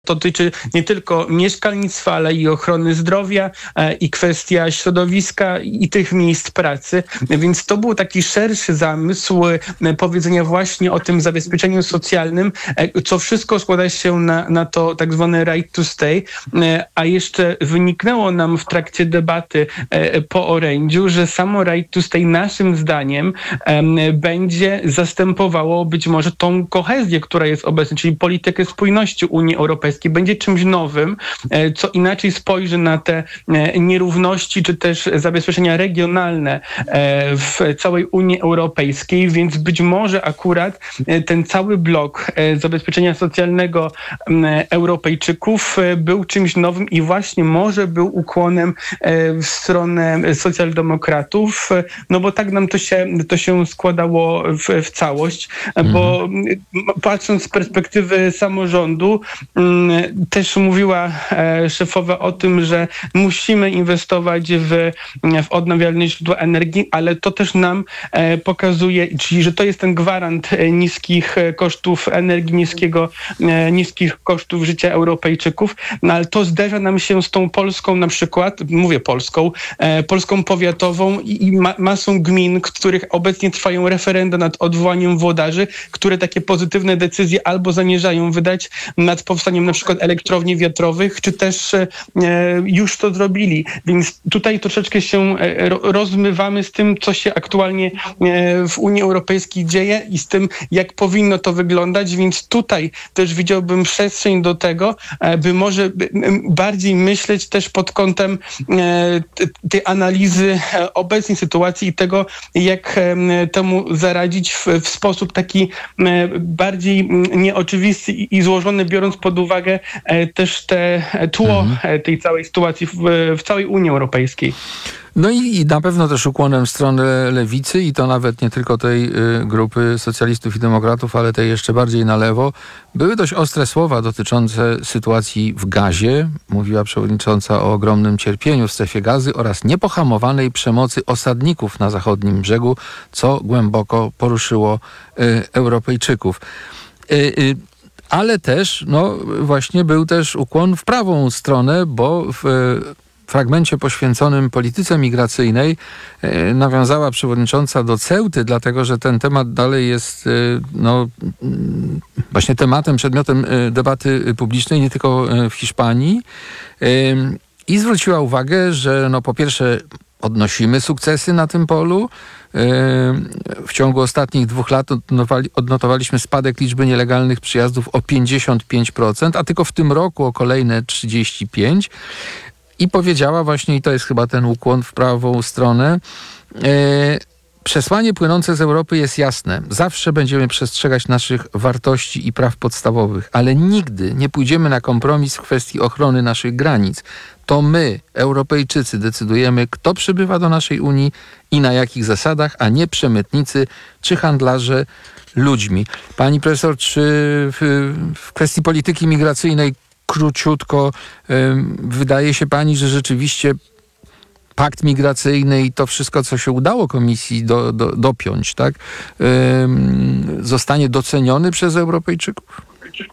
To dotyczy nie tylko mieszkalnictwa, ale i ochrony zdrowia, i kwestia środowiska i tych miejsc pracy. Więc to był taki szerszy zamysł powiedzenia właśnie o tym zabezpieczeniu socjalnym, co wszystko składa się na to tak zwane right to stay. A jeszcze wyniknęło nam w trakcie debaty po orędziu, że samo right to stay naszym zdaniem będzie zastępowało być może tą kohezję, która jest obecna, czyli politykę spójności Unii Europejskiej. Będzie czymś nowym, co inaczej spojrzy na te nierówności, czy też zabezpieczenia regionalne w całej Unii Europejskiej, więc być może akurat ten cały blok zabezpieczenia socjalnego Europejczyków był czymś nowym i właśnie może był ukłonem w stronę socjaldemokratów, no bo tak nam to się składało w całość, bo patrząc z perspektywy samorządu, też mówiła szefowa o tym, że musimy inwestować w odnawialne źródła energii, ale to też nam pokazuje, czyli że to jest ten gwarant niskich kosztów energii, niskich kosztów życia Europejczyków, no ale to zderza nam się z tą Polską na przykład, mówię Polską powiatową i masą gmin, w których obecnie trwają referenda nad odwołaniem włodarzy, które takie pozytywne decyzje albo zamierzają wydać nad powstaniem na przykład elektrowni wiatrowych, czy też już to zrobili. Więc tutaj troszeczkę się rozmywamy z tym, co się aktualnie w Unii Europejskiej dzieje i z tym, jak powinno to wyglądać, więc tutaj też widziałbym przestrzeń do tego, by może bardziej myśleć też pod kątem tej analizy obecnej sytuacji i tego, jak temu zaradzić w sposób taki bardziej nieoczywisty i złożony, biorąc pod uwagę też te tło tej całej sytuacji w całej Unii Europejskiej. No i na pewno też ukłonem w stronę lewicy i to nawet nie tylko tej grupy socjalistów i demokratów, ale tej jeszcze bardziej na lewo. Były dość ostre słowa dotyczące sytuacji w Gazie. Mówiła przewodnicząca o ogromnym cierpieniu w strefie Gazy oraz niepohamowanej przemocy osadników na zachodnim brzegu, co głęboko poruszyło Europejczyków. Ale też, właśnie był też ukłon w prawą stronę, bo w fragmencie poświęconym polityce migracyjnej nawiązała przewodnicząca do Ceuty, dlatego że ten temat dalej jest właśnie tematem, przedmiotem debaty publicznej nie tylko w Hiszpanii. I zwróciła uwagę, że po pierwsze odnosimy sukcesy na tym polu. W ciągu ostatnich 2 lat odnotowaliśmy spadek liczby nielegalnych przyjazdów o 55%, a tylko w tym roku o kolejne 35%. I powiedziała właśnie, i to jest chyba ten ukłon w prawą stronę, przesłanie płynące z Europy jest jasne. Zawsze będziemy przestrzegać naszych wartości i praw podstawowych, ale nigdy nie pójdziemy na kompromis w kwestii ochrony naszych granic. To my, Europejczycy, decydujemy, kto przybywa do naszej Unii i na jakich zasadach, a nie przemytnicy czy handlarze ludźmi. Pani profesor, czy w kwestii polityki migracyjnej króciutko, wydaje się pani, że rzeczywiście pakt migracyjny i to wszystko, co się udało Komisji dopiąć, tak, zostanie doceniony przez Europejczyków?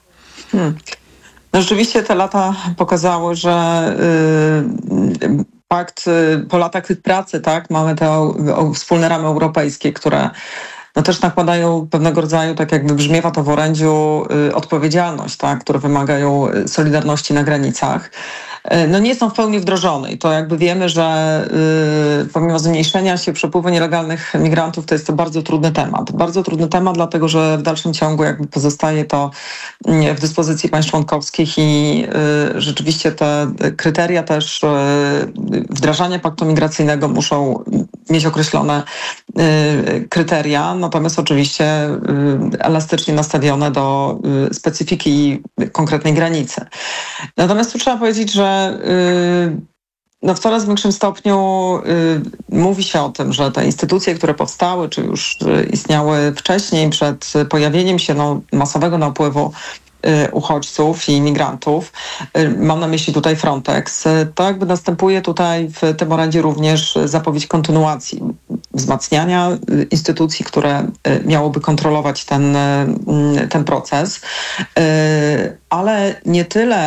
No rzeczywiście te lata pokazały, że pakt, po latach tych pracy, tak, mamy te wspólne ramy europejskie, które też nakładają pewnego rodzaju, tak jak wybrzmiewa to w orędziu, odpowiedzialność, tak, które wymagają solidarności na granicach. Nie są w pełni wdrożone i to wiemy, że pomimo zmniejszenia się przepływu nielegalnych migrantów, to jest to bardzo trudny temat. Bardzo trudny temat, dlatego że w dalszym ciągu pozostaje to w dyspozycji państw członkowskich i rzeczywiście te kryteria też wdrażania paktu migracyjnego muszą mieć określone kryteria, natomiast oczywiście elastycznie nastawione do specyfiki konkretnej granicy. Natomiast tu trzeba powiedzieć, że w coraz większym stopniu mówi się o tym, że te instytucje, które powstały, czy już istniały wcześniej, przed pojawieniem się masowego napływu uchodźców i migrantów, mam na myśli tutaj Frontex, to następuje tutaj w tym orędzie również zapowiedź kontynuacji wzmacniania instytucji, które miałoby kontrolować ten proces, ale nie tyle